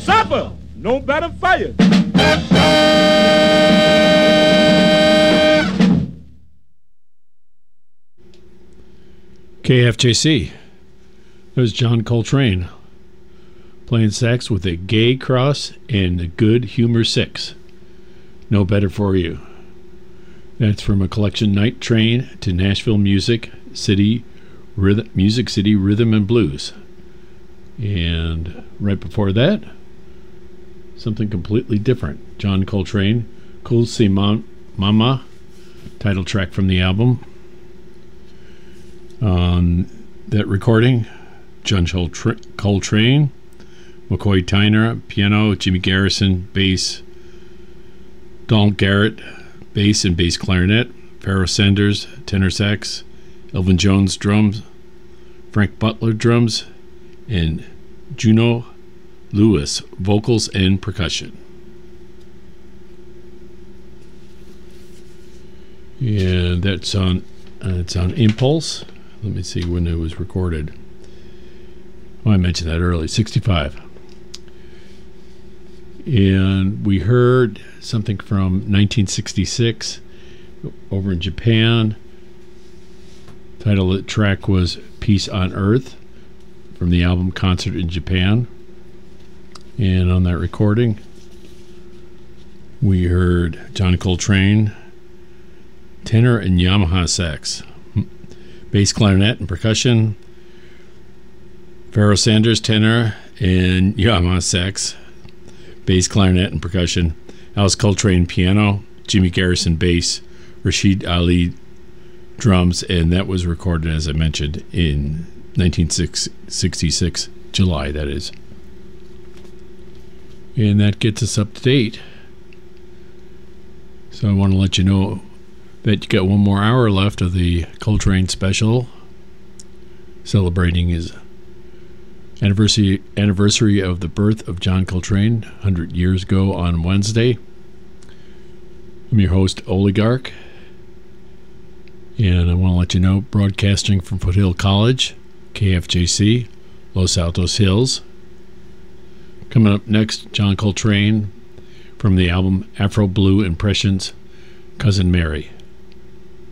Supper, no better for you. KFJC. That was John Coltrane playing sax with a Gay Cross and the Good Humor 6. No better for you. That's from a collection, Night Train to Nashville Music City Rhythm and Blues. And right before that, something completely different. John Coltrane, Cool Si Mama, title track from the album. On that recording, John Coltrane, McCoy Tyner, piano, Jimmy Garrison, bass, Donald Garrett, bass and bass clarinet, Pharoah Sanders, tenor sax, Elvin Jones, drums, Frank Butler, drums, and Juno Lewis, vocals and percussion. And that's on Impulse. Let me see when it was recorded. Oh, I mentioned that early, 65. And we heard something from 1966 over in Japan. Title of the track was Peace on Earth from the album Concert in Japan. And on that recording, we heard John Coltrane, tenor and Yamaha sax, bass clarinet and percussion, Pharoah Sanders, tenor and Yamaha sax, bass clarinet and percussion, Alice Coltrane, piano, Jimmy Garrison, bass, Rashid Ali, drums, and that was recorded, as I mentioned, in 1966, July, that is. And that gets us up to date. So I want to let you know that you got one more hour left of the Coltrane special, celebrating his anniversary of the birth of John Coltrane 100 years ago on Wednesday. I'm your host, Oligarch, and I want to let you know, broadcasting from Foothill College, KFJC, Los Altos Hills. Coming up next, John Coltrane from the album Afro Blue Impressions, Cousin Mary.